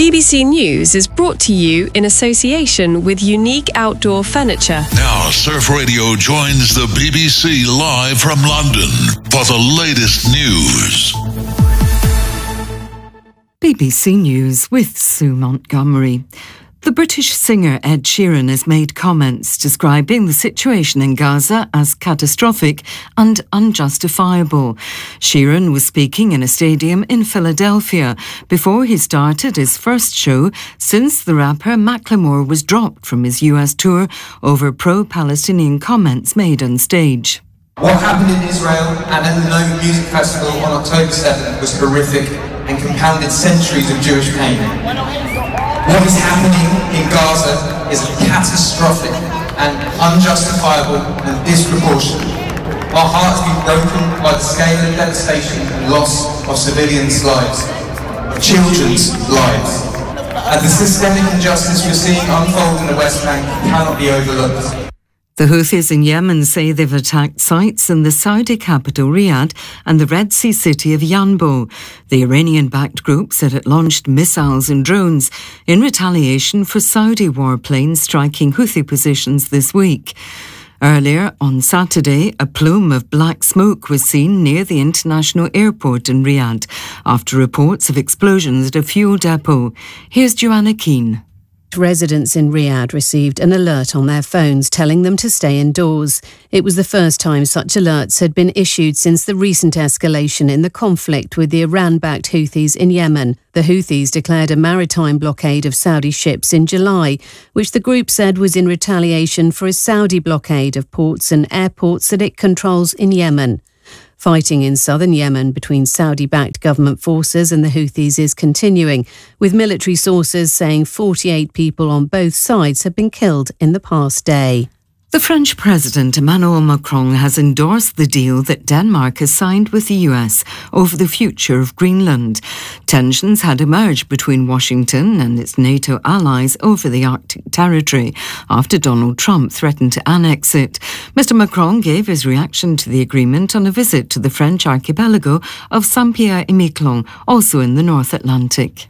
BBC News is brought to you in association with Unique Outdoor Furniture. Now, Surf Radio joins the BBC live from London for the latest news. BBC News with Sue Montgomery. The British singer Ed Sheeran has made comments describing the situation in Gaza as catastrophic and unjustifiable. Sheeran was speaking in a stadium in Philadelphia before he started his first show since the rapper Macklemore was dropped from his US tour over pro-Palestinian comments made on stage. What happened in Israel and at the Nova Music Festival on October 7th was horrific and compounded centuries of Jewish pain. What is happening in Gaza is catastrophic and unjustifiable and disproportionate. Our hearts have been broken by the scale of devastation and loss of civilians' lives, of children's lives. And the systemic injustice we're seeing unfold in the West Bank cannot be overlooked. The Houthis in Yemen say they've attacked sites in the Saudi capital Riyadh and the Red Sea city of Yanbu. The Iranian-backed group said it launched missiles and drones in retaliation for Saudi warplanes striking Houthi positions this week. Earlier on Saturday, a plume of black smoke was seen near the international airport in Riyadh after reports of explosions at a fuel depot. Here's Joanna Keane. Residents in Riyadh received an alert on their phones telling them to stay indoors. It was the first time such alerts had been issued since the recent escalation in the conflict with the Iran-backed Houthis in Yemen. The Houthis declared a maritime blockade of Saudi ships in July, which the group said was in retaliation for a Saudi blockade of ports and airports that it controls in Yemen. Fighting in southern Yemen between Saudi-backed government forces and the Houthis is continuing, with military sources saying 48 people on both sides have been killed in the past day. The French President Emmanuel Macron has endorsed the deal that Denmark has signed with the US over the future of Greenland. Tensions had emerged between Washington and its NATO allies over the Arctic territory after Donald Trump threatened to annex it. Mr. Macron gave his reaction to the agreement on a visit to the French archipelago of Saint-Pierre-et-Miquelon, also in the North Atlantic.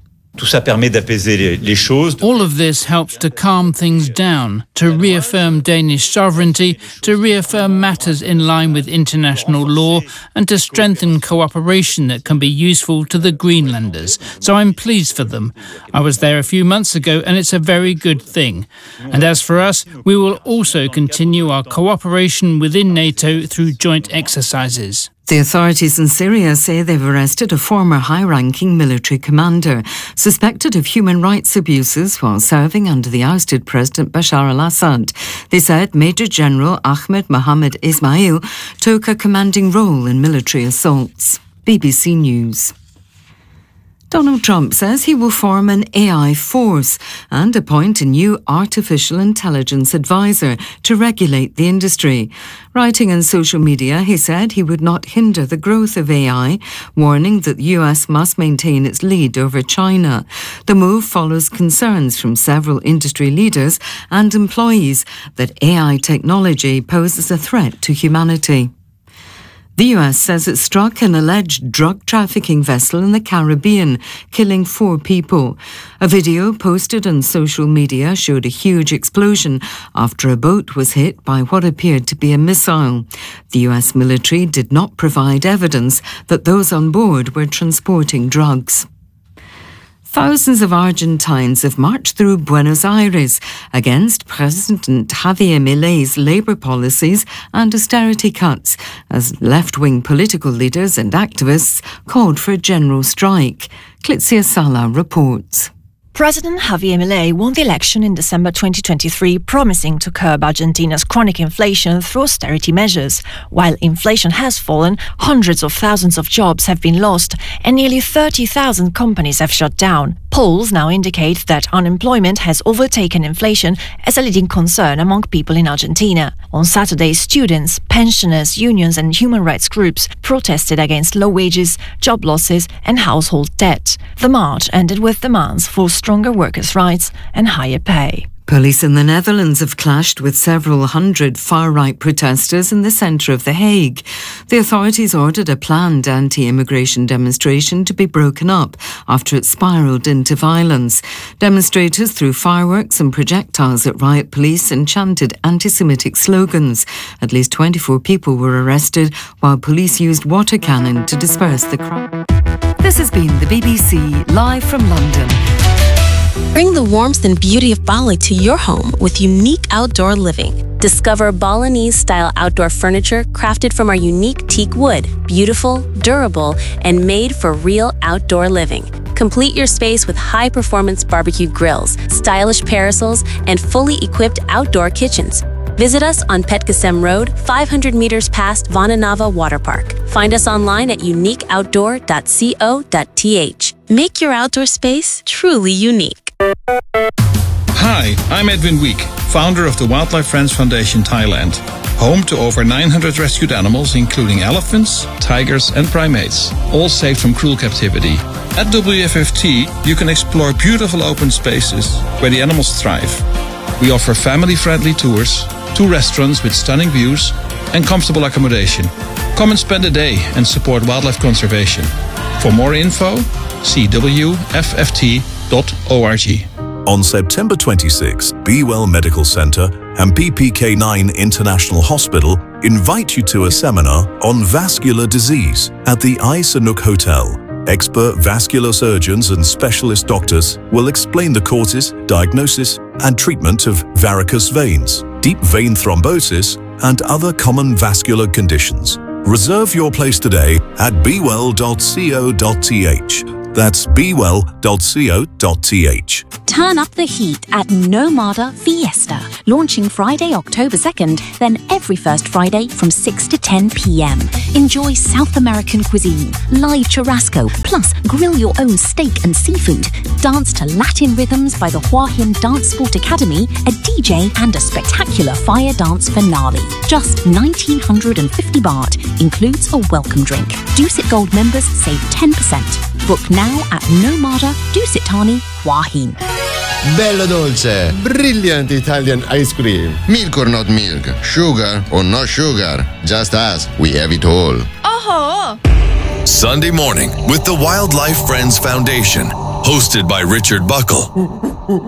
All of this helps to calm things down, to reaffirm Danish sovereignty, to reaffirm matters in line with international law, and to strengthen cooperation that can be useful to the Greenlanders. So I'm pleased for them. I was there a few months ago, and it's a very good thing. And as for us, we will also continue our cooperation within NATO through joint exercises. The authorities in Syria say they've arrested a former high-ranking military commander suspected of human rights abuses while serving under the ousted President Bashar al-Assad. They said Major General Ahmed Mohammed Ismail took a commanding role in military assaults. BBC News. Donald Trump says he will form an AI force and appoint a new artificial intelligence advisor to regulate the industry. Writing on social media, he said he would not hinder the growth of AI, warning that the US must maintain its lead over China. The move follows concerns from several industry leaders and employees that AI technology poses a threat to humanity. The US says it struck an alleged drug trafficking vessel in the Caribbean, killing 4 people. A video posted on social media showed a huge explosion after a boat was hit by what appeared to be a missile. The US military did not provide evidence that those on board were transporting drugs. Thousands of Argentines have marched through Buenos Aires against President Javier Milei's labour policies and austerity cuts, as left-wing political leaders and activists called for a general strike. Clitzia Sala reports. President Javier Milei won the election in December 2023, promising to curb Argentina's chronic inflation through austerity measures. While inflation has fallen, hundreds of thousands of jobs have been lost and nearly 30,000 companies have shut down. Polls now indicate that unemployment has overtaken inflation as a leading concern among people in Argentina. On Saturday, students, pensioners, unions and human rights groups protested against low wages, job losses and household debt. The march ended with demands for stronger workers' rights and higher pay. Police in the Netherlands have clashed with several hundred far-right protesters in the centre of The Hague. The authorities ordered a planned anti-immigration demonstration to be broken up after it spiralled into violence. Demonstrators threw fireworks and projectiles at riot police and chanted anti-Semitic slogans. At least 24 people were arrested, while police used water cannon to disperse the crowd. This has been the BBC live from London. Bring the warmth and beauty of Bali to your home with unique outdoor living. Discover Balinese-style outdoor furniture crafted from our unique teak wood, beautiful, durable, and made for real outdoor living. Complete your space with high-performance barbecue grills, stylish parasols, and fully equipped outdoor kitchens. Visit us on Petkasem Road, 500 meters past Vananava Water Park. Find us online at uniqueoutdoor.co.th. Make your outdoor space truly unique. Hi, I'm Edwin Week, founder of the Wildlife Friends Foundation Thailand, home to over 900 rescued animals including elephants, tigers and primates, all saved from cruel captivity. At WFFT, you can explore beautiful open spaces where the animals thrive. We offer family-friendly tours, 2 restaurants with stunning views and comfortable accommodation. Come and spend a day and support wildlife conservation. For more info, see wfft.org. On September 26, Be Well Medical Center and PPK9 International Hospital invite you to a seminar on vascular disease at the Ai Sanuk Hotel. Expert vascular surgeons and specialist doctors will explain the causes, diagnosis, and treatment of varicose veins, deep vein thrombosis, and other common vascular conditions. Reserve your place today at bewell.co.th. That's bewell.co.th. Turn up the heat at Nomada Fiesta, launching Friday, October 2nd, then every first Friday from 6 to 10 p.m. Enjoy South American cuisine, live churrasco, plus grill your own steak and seafood. Dance to Latin rhythms by the Hua Hin Dance Sport Academy, a DJ and a spectacular fire dance finale. Just 1,950 baht, includes a welcome drink. Dusit Gold members save 10%. Book now at Nomada, Dusit Thani, Hua Hin. Bello dolce, brilliant Italian ice cream. Milk or not milk, sugar or no sugar, just ask, we have it all. Oh! Sunday morning with the Wildlife Friends Foundation, hosted by Richard Buckle.